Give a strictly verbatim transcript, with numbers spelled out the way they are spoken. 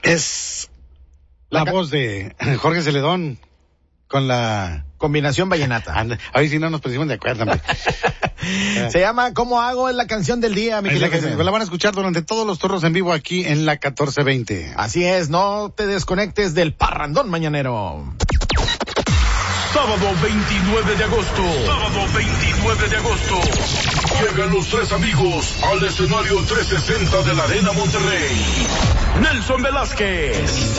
Es la, la voz de Jorge Celedón con la combinación vallenata. Anda, a ver si no nos pusimos de acuerdo. Se llama ¿Cómo hago? Es la canción del día, mi querido. La, la van a escuchar durante todos los toros en vivo aquí en la catorce veinte. Así es, no te desconectes del parrandón mañanero. Sábado veintinueve de agosto. Sábado veintinueve de agosto. Llegan los tres amigos al escenario trescientos sesenta de la Arena Monterrey. Nelson Velázquez,